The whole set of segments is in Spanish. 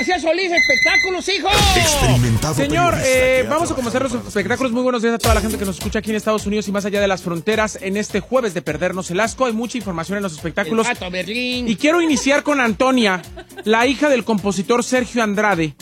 García Solís, espectáculos, hijo. Experimentado. Señor, vamos a comenzar los espectáculos. Muy buenos días a toda la gente que nos escucha aquí en Estados Unidos y más allá de las fronteras. En este jueves de Perdernos el Asco hay mucha información en los espectáculos. El Pato Berlín. Y quiero iniciar con Antonia, la hija del compositor Sergio Andrade,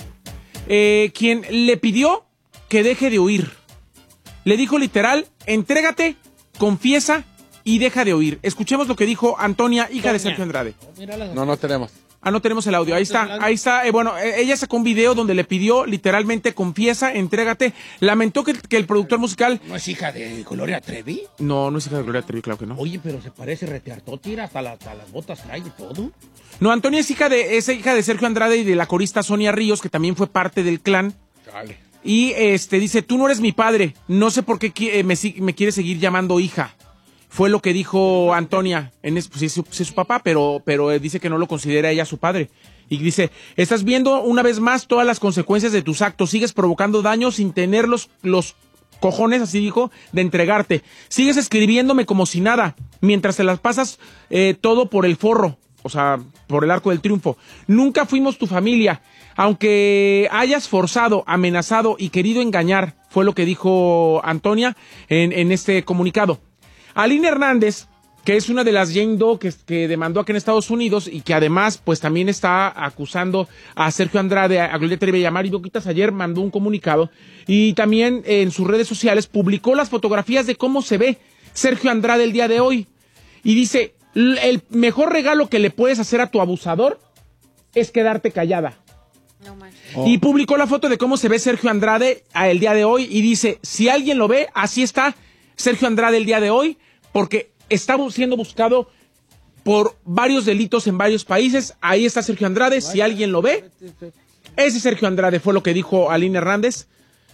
quien le pidió que deje de huir. Le dijo literal, entrégate, confiesa y deja de huir. Escuchemos lo que dijo Antonia, hija de Sergio Andrade. No tenemos. Ah, no tenemos el audio. Ahí está. Bueno, ella sacó un video donde le pidió literalmente, confiesa, entrégate. Lamentó que el productor musical... ¿No es hija de Gloria Trevi? No, no es hija de Gloria Trevi, claro que no. Oye, pero se parece reteartó, tira hasta las botas trae y todo. No, Antonia es hija de Sergio Andrade y de la corista Sonia Ríos, que también fue parte del clan. Dale. Y dice, tú no eres mi padre, no sé por qué me quieres seguir llamando hija. Fue lo que dijo Antonia. Pues es su papá, pero dice que no lo considera ella su padre. Y dice, estás viendo una vez más todas las consecuencias de tus actos. Sigues provocando daño sin tener los cojones, así dijo, de entregarte. Sigues escribiéndome como si nada, mientras te las pasas todo por el forro, o sea, por el arco del triunfo. Nunca fuimos tu familia, aunque hayas forzado, amenazado y querido engañar, fue lo que dijo Antonia en este comunicado. Aline Hernández, que es una de las Jane Doe que demandó aquí en Estados Unidos y que además pues también está acusando a Sergio Andrade, a Gloria Trevi y a Mari Boquitas, ayer mandó un comunicado y también en sus redes sociales publicó las fotografías de cómo se ve Sergio Andrade el día de hoy. Y dice, el mejor regalo que le puedes hacer a tu abusador es quedarte callada. No manches. Y publicó la foto de cómo se ve Sergio Andrade el día de hoy y dice, si alguien lo ve, así está Sergio Andrade el día de hoy, porque está siendo buscado por varios delitos en varios países. Ahí está Sergio Andrade, si alguien lo ve, ese Sergio Andrade, fue lo que dijo Aline Hernández.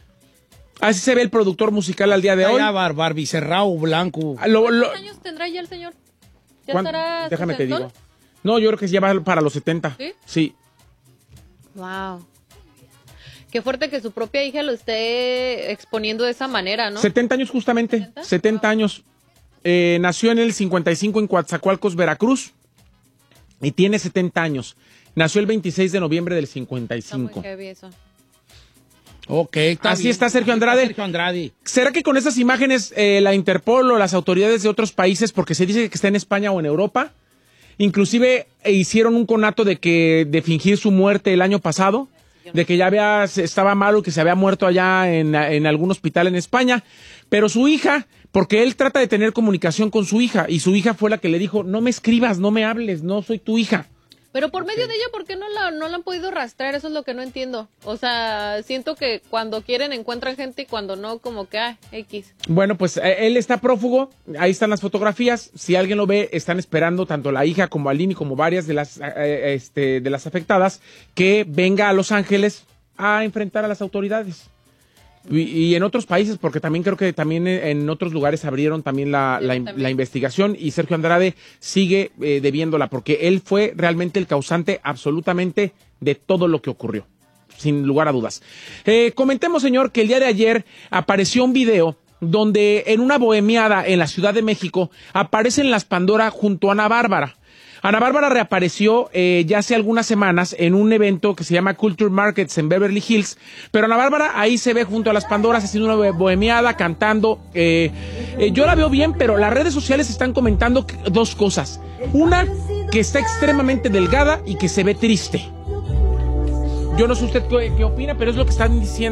Así se ve el productor musical al día de hoy. Barbie Cerrao Blanco. ¿Cuántos años tendrá ya el señor? ¿Ya estará Déjame te sesentón? digo. No, yo creo que ya va para los 70. ¿Sí? Sí. Wow. Qué fuerte que su propia hija lo esté exponiendo de esa manera, ¿no? 70 años justamente, 70 años. Nació en el 55 en Coatzacoalcos, Veracruz, y tiene 70 años. Nació el 26 de noviembre del 55. Está muy heavy eso. Ok, Así bien. está Sergio Andrade. Sergio Andrade. ¿Será que con esas imágenes la Interpol o las autoridades de otros países, porque se dice que está en España o en Europa, inclusive hicieron un conato de fingir su muerte el año pasado? De que ya estaba malo, que se había muerto allá en algún hospital en España, pero su hija, porque él trata de tener comunicación con su hija, y su hija fue la que le dijo, no me escribas, no me hables, no soy tu hija. Pero por medio de ella, ¿por qué no la han podido rastrear? Eso es lo que no entiendo. O sea, siento que cuando quieren encuentran gente y cuando no, como que, X. Bueno, pues él está prófugo, ahí están las fotografías, si alguien lo ve, están esperando tanto la hija como Aline como varias de las afectadas que venga a Los Ángeles a enfrentar a las autoridades. Y en otros países, porque también creo que también en otros lugares abrieron también la investigación y Sergio Andrade sigue debiéndola, porque él fue realmente el causante absolutamente de todo lo que ocurrió, sin lugar a dudas. Comentemos, señor, que el día de ayer apareció un video donde en una bohemiada en la Ciudad de México aparecen las Pandora junto a Ana Bárbara. Ana Bárbara reapareció ya hace algunas semanas en un evento que se llama Culture Markets en Beverly Hills, pero Ana Bárbara ahí se ve junto a las Pandoras haciendo una bohemiada, cantando. Yo la veo bien, pero las redes sociales están comentando dos cosas. Una, que está extremadamente delgada y que se ve triste. Yo no sé usted qué opina, pero es lo que están diciendo.